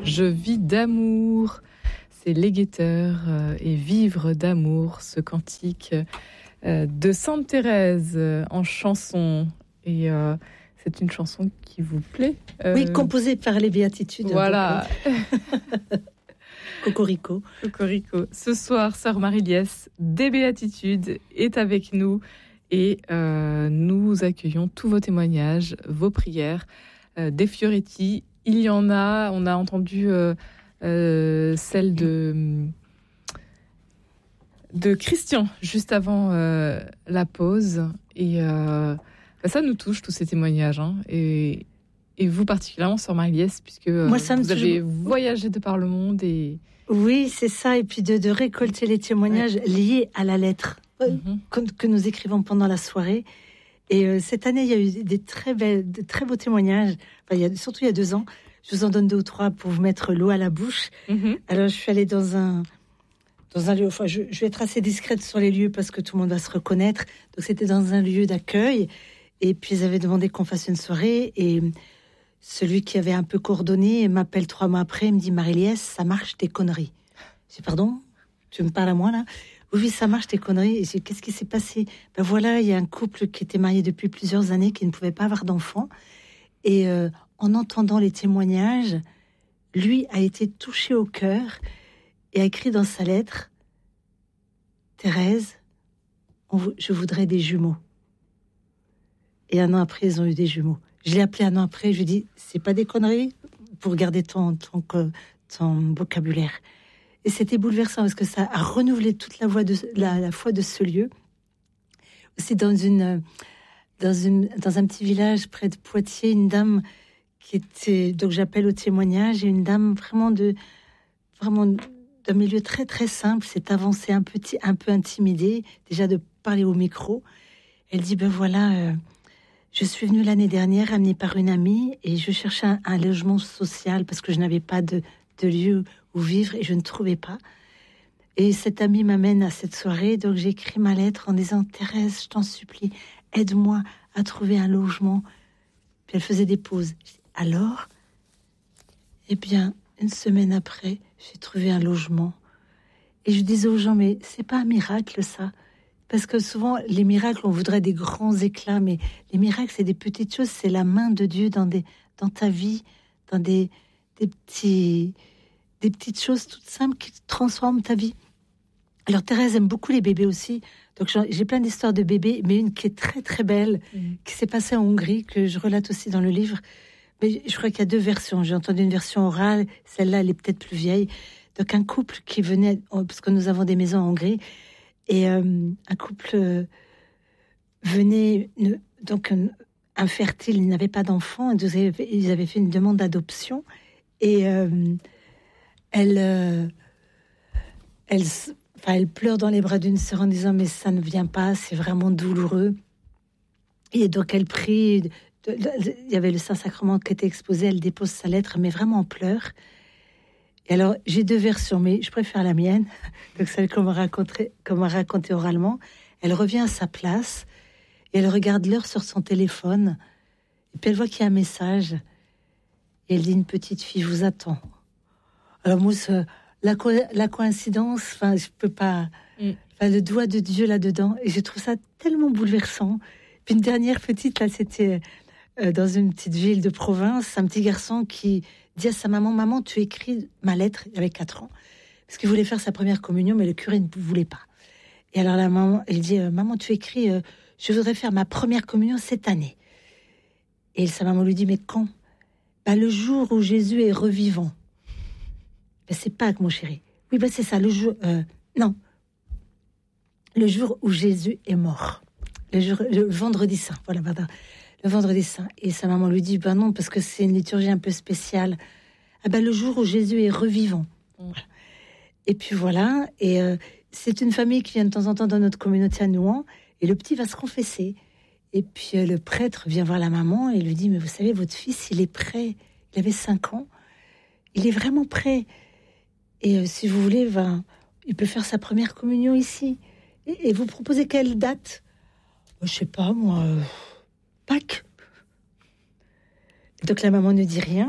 Je vis d'amour. C'est Les Guetteurs et Vivre d'amour, ce cantique de Sainte Thérèse en chanson. Et c'est une chanson qui vous plaît Oui, composée par les Béatitudes. Voilà. Cocorico. Cocorico. Ce soir, Sœur Marie-Liesse des Béatitudes est avec nous et nous accueillons tous vos témoignages, vos prières, des Fioretti. Il y en a, on a entendu celle de Christian juste avant la pause. Et ça nous touche, tous ces témoignages. Hein, et vous particulièrement, Sœur Marie-Liesse, puisque moi, vous avez voyagé de par le monde. Oui, c'est ça. Et puis de récolter les témoignages liés à la lettre que nous écrivons pendant la soirée. Et cette année, il y a eu de très beaux témoignages. Enfin, surtout il y a 2 ans. Je vous en donne 2 ou 3 pour vous mettre l'eau à la bouche. Alors, je suis allée dans un lieu. Enfin, je vais être assez discrète sur les lieux parce que tout le monde va se reconnaître. Donc, c'était dans un lieu d'accueil. Et puis, ils avaient demandé qu'on fasse une soirée. Et celui qui avait un peu coordonné m'appelle 3 mois après. Il me dit, Marie-Liesse, ça marche tes conneries. Je dis, pardon, tu me parles à moi là? Oui, ça marche tes conneries. Et je dis, qu'est-ce qui s'est passé? Ben voilà, il y a un couple qui était marié depuis plusieurs années, qui ne pouvait pas avoir d'enfant. Et en entendant les témoignages, lui a été touché au cœur et a écrit dans sa lettre, Thérèse, je voudrais des jumeaux. Et 1 an après, ils ont eu des jumeaux. Je l'ai appelé 1 an après, je lui ai dit, c'est pas des conneries pour garder ton vocabulaire. Et c'était bouleversant parce que ça a renouvelé toute la foi de ce lieu. Aussi dans un petit village près de Poitiers, une dame qui était, donc j'appelle au témoignage, et une dame vraiment d'un milieu très très simple, s'est avancée un peu intimidée déjà de parler au micro. Elle dit, ben voilà, je suis venue l'année dernière amenée par une amie et je cherchais un logement social parce que je n'avais pas de lieu où vivre et je ne trouvais pas. Et cette amie m'amène à cette soirée, donc j'ai écrit ma lettre en disant, Thérèse, je t'en supplie, aide-moi à trouver un logement. Puis elle faisait des pauses. Alors, eh bien, 1 semaine après, j'ai trouvé un logement. Et je disais aux gens, mais c'est pas un miracle ça? Parce que souvent, les miracles, on voudrait des grands éclats, mais les miracles, c'est des petites choses, c'est la main de Dieu dans ta vie, dans des petites choses toutes simples qui transforment ta vie. Alors Thérèse aime beaucoup les bébés aussi, donc j'ai plein d'histoires de bébés, mais une qui est très très belle, qui s'est passée en Hongrie, que je relate aussi dans le livre. Mais je crois qu'il y a 2 versions. J'ai entendu une version orale, celle-là elle est peut-être plus vieille. Donc un couple qui venait, parce que nous avons des maisons en Hongrie, et un couple venait, donc infertile, il n'avait pas d'enfant, ils avaient fait une demande d'adoption, et elle pleure dans les bras d'une sœur en disant, mais ça ne vient pas, c'est vraiment douloureux. Et donc elle prie, il y avait le Saint-Sacrement qui était exposé, elle dépose sa lettre, mais vraiment en pleurs. Et alors, j'ai 2 versions, mais je préfère la mienne, donc celle qu'on m'a racontée oralement. Elle revient à sa place, et elle regarde l'heure sur son téléphone, et puis elle voit qu'il y a un message, et elle dit, une petite fille vous attend. Alors moi, la coïncidence, enfin, je peux pas, le doigt de Dieu là-dedans, et je trouve ça tellement bouleversant. Puis une dernière petite, là, c'était dans une petite ville de province, un petit garçon qui dit à sa maman, maman, tu écris ma lettre, il avait 4 ans, parce qu'il voulait faire sa première communion, mais le curé ne voulait pas. Et alors la maman, elle dit, maman, tu écris, je voudrais faire ma première communion cette année. Et sa maman lui dit, mais quand? Le jour où Jésus est revivant. C'est Pâques, mon chéri. Oui, c'est ça, le jour où Jésus est mort. Le vendredi saint, voilà, pardon. Le vendredi saint. Et sa maman lui dit, non, parce que c'est une liturgie un peu spéciale. Le jour où Jésus est revivant. Voilà. Et puis voilà, et c'est une famille qui vient de temps en temps dans notre communauté à Nouan, et le petit va se confesser. Et puis le prêtre vient voir la maman et lui dit, mais vous savez, votre fils, il est prêt. Il avait 5 ans. Il est vraiment prêt. Et si vous voulez, il peut faire sa première communion ici. Et vous proposez quelle date? Je sais pas, moi, Pâques. Donc la maman ne dit rien.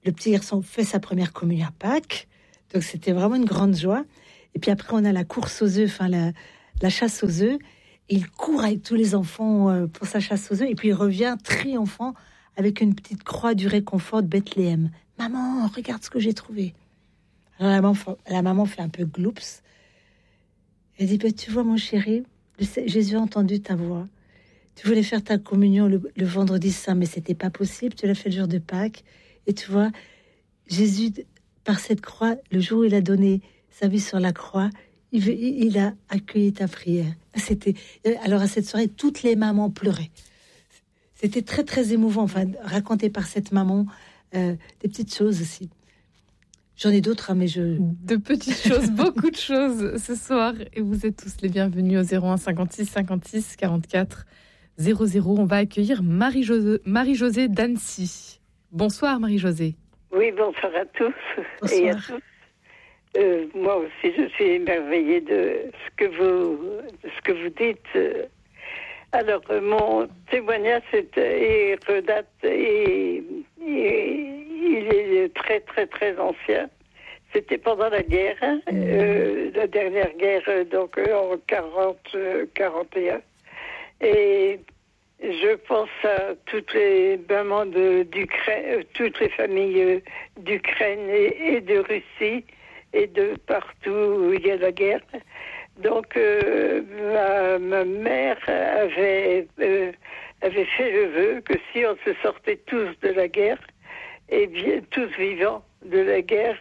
le petit garçon fait sa première communion à Pâques. Donc, c'était vraiment une grande joie. Et puis après, on a la course aux œufs, la chasse aux œufs. Et il court avec tous les enfants pour sa chasse aux œufs. Et puis, il revient triomphant avec une petite croix du réconfort de Bethléem. Maman, regarde ce que j'ai trouvé. Alors, la maman fait un peu gloops. Elle dit, tu vois, mon chéri, Jésus a entendu ta voix. Tu voulais faire ta communion le vendredi saint, mais c'était pas possible. Tu l'as fait le jour de Pâques. Et tu vois, Jésus, par cette croix, le jour où il a donné sa vie sur la croix, il a accueilli ta prière. Alors à cette soirée, toutes les mamans pleuraient. C'était très très émouvant, raconté par cette maman, des petites choses aussi. J'en ai d'autres, mais de petites choses, beaucoup de choses ce soir, et vous êtes tous les bienvenus au 01 56 56 44 00. On va accueillir Marie-Josée d'Annecy. Bonsoir Marie-Josée. Oui, bonsoir à tous. Bonsoir. Et à tous. Moi aussi, je suis émerveillée de ce que vous dites. Alors, mon témoignage redate et il est très, très, très ancien. C'était pendant la guerre, la dernière guerre, donc en 40-41. Et je pense à toutes les mamans d'Ukraine, toutes les familles d'Ukraine et de Russie et de partout où il y a la guerre. Donc ma mère avait fait le vœu que si on se sortait tous de la guerre, et bien tous vivants de la guerre,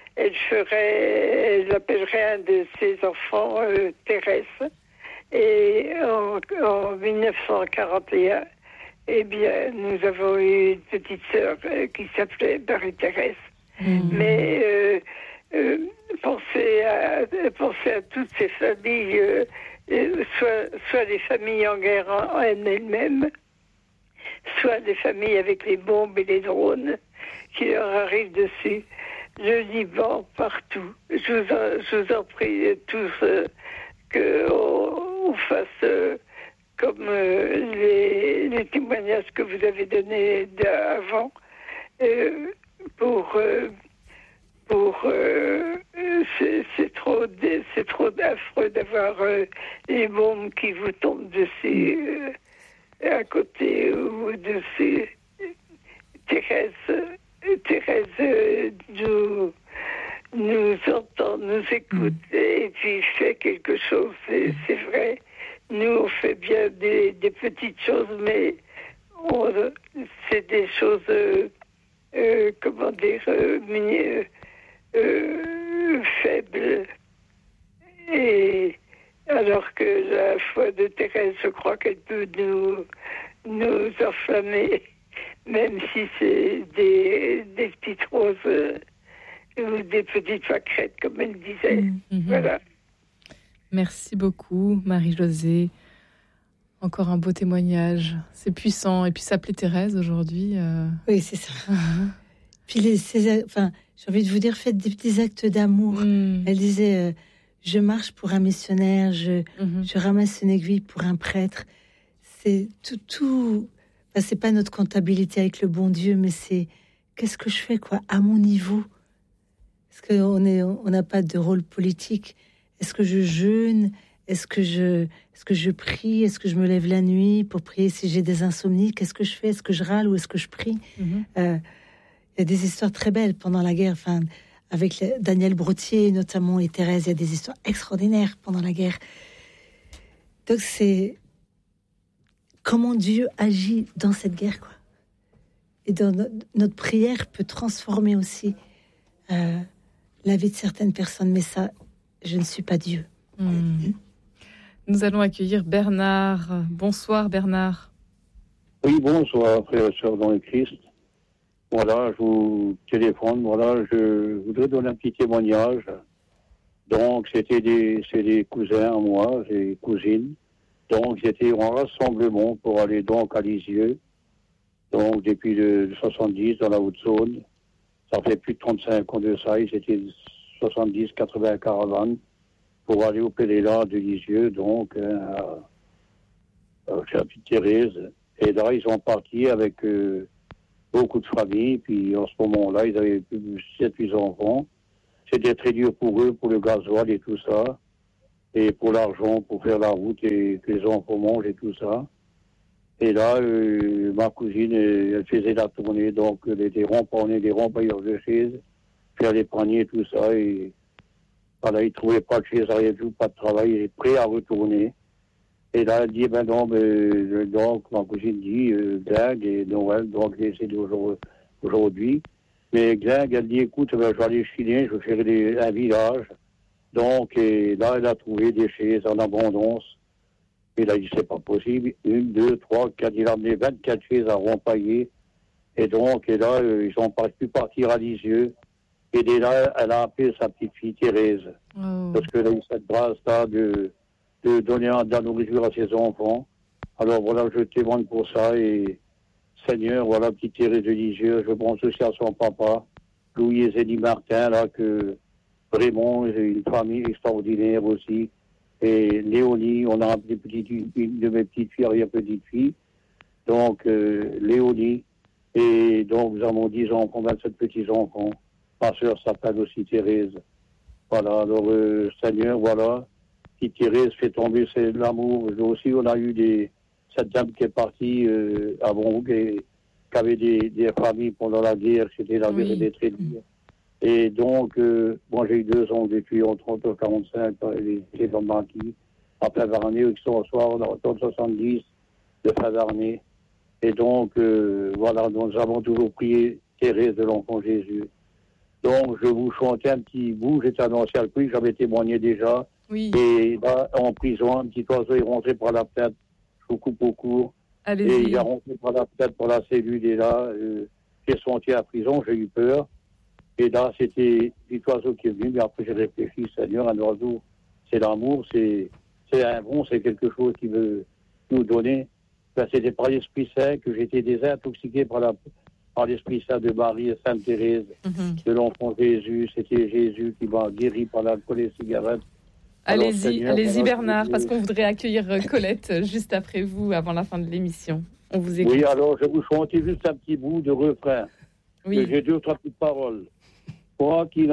elle appellerait un de ses enfants Thérèse. Et en 1941, eh bien, nous avons eu une petite sœur qui s'appelait Marie-Thérèse. Mais pensez à toutes ces familles, soit les familles en guerre en elles-mêmes, soit les familles avec les bombes et les drones qui leur arrivent dessus. Le Liban, partout. Je vous en prie tous qu'on fasse comme les témoignages que vous avez donnés avant c'est trop affreux d'avoir les bombes qui vous tombent dessus à côté ou dessus. Thérèse nous entend, nous écoute et puis fait quelque chose. C'est vrai. Nous, on fait bien des petites choses, mais c'est des choses, faibles. Et alors que la foi de Thérèse, je crois qu'elle peut nous enflammer, même si c'est des petites roses ou des petites pâquerettes, comme elle disait. Voilà. Merci beaucoup, Marie-Josée. Encore un beau témoignage. C'est puissant. Et puis, s'appeler Thérèse aujourd'hui. Oui, c'est ça. Puis, j'ai envie de vous dire, faites des petits actes d'amour. Elle disait, je marche pour un missionnaire, je ramasse une aiguille pour un prêtre. C'est tout. C'est pas notre comptabilité avec le bon Dieu, mais c'est qu'est-ce que je fais, quoi, à mon niveau. Est-ce qu'on n'a pas de rôle politique? Est-ce que je jeûne? Est-ce que je prie? Est-ce que je me lève la nuit pour prier si j'ai des insomnies? Qu'est-ce que je fais? Est-ce que je râle ou est-ce que je prie? Il y a des histoires très belles pendant la guerre, avec Daniel Brottier notamment et Thérèse. Il y a des histoires extraordinaires pendant la guerre. Donc c'est comment Dieu agit dans cette guerre, quoi. Et dans notre prière peut transformer aussi la vie de certaines personnes. Mais ça, je ne suis pas Dieu. Nous allons accueillir Bernard. Bonsoir Bernard. Oui, bonsoir frères et sœurs dans le Christ. Voilà, je vous téléphone. Voilà, je voudrais donner un petit témoignage. Donc, c'est des cousins à moi, des cousines. Donc, j'étais en rassemblement pour aller donc à Lisieux. Donc, depuis le 70 dans la Haute-Saône. Ça fait plus de 35 ans de ça. Ils étaient 70, 80 caravanes pour aller au Péléla de Lisieux, donc chez la petite Thérèse. Et là, ils sont partis avec beaucoup de familles. Puis en ce moment-là, ils avaient plus de 7-8 enfants. C'était très dur pour eux, pour le gasoil et tout ça. Et pour l'argent, pour faire la route et que les enfants mangent et tout ça. Et là, ma cousine, elle faisait la tournée, donc des rempayeurs de chaises, faire les paniers et tout ça. Et voilà, ils ne trouvaient pas de chaise, rien du tout, pas de travail, il est prêt à retourner. Et là, elle dit, ben non, donc ma cousine dit, Gling et Noël, donc c'est aujourd'hui. Mais Gling, elle dit, écoute, ben, je vais aller chiner, je vais faire un village. Donc, et là, elle a trouvé des chaises en abondance. Et là, il dit, c'est pas possible. 1, 2, 3, 4, il a amené 24 chaises à rempailler. Et donc, et là, ils ont pas pu partir à Lisieux. Et dès là, elle a appelé sa petite fille Thérèse. Oh. Parce qu'elle a eu cette grâce-là de donner de la nourriture à ses enfants. Alors voilà, je témoigne pour ça. Et Seigneur, voilà, petite Thérèse de Lisieux, je pense aussi à son papa, Louis et Zélie Martin, là, que vraiment, j'ai une famille extraordinaire aussi. Et Léonie, on a appelé une de mes petites filles, arrière-petite-fille. Donc, Léonie. Et donc, nous avons 10 enfants, 27 petits-enfants. Ma sœur s'appelle aussi Thérèse. Voilà, alors, Seigneur, voilà. Petite Thérèse fait tomber l'amour. Nous aussi, on a eu cette dame qui est partie avant, qui avait des familles pendant la guerre. C'était la guerre des traits. Et donc, moi, j'ai eu 2 ans depuis en 30-45, les dans le maquis, à Favarney, qui sont au soir, en 70, de Favarney. Et donc, voilà, nous avons toujours prié Thérèse de l'Enfant Jésus. Donc, je vous chantais un petit bout, j'étais annoncé à le prix, j'avais témoigné déjà. Oui. Et là, en prison, un petit oiseau est rentré par la fenêtre, je vous coupe au cours. Allez-y. Et il est rentré par la fenêtre pour la cellule, et là, j'ai senti à la prison, j'ai eu peur. Et là, c'était un petit oiseau qui est venu, mais après j'ai réfléchi, Seigneur, un oiseau, c'est l'amour, c'est un bon, c'est quelque chose qui veut nous donner. Ben, c'était par l'Esprit Saint que j'étais désintoxiqué par l'Esprit Saint de Marie et Sainte Thérèse, de l'Enfant Jésus. C'était Jésus qui m'a guéri par l'alcool et les cigarettes. Allez-y Bernard, parce qu'on voudrait accueillir Colette juste après vous, avant la fin de l'émission. On vous écoute. Oui, alors je vous chante juste un petit bout de refrain. Oui. J'ai 2 ou 3 petites paroles. Quoi qu'il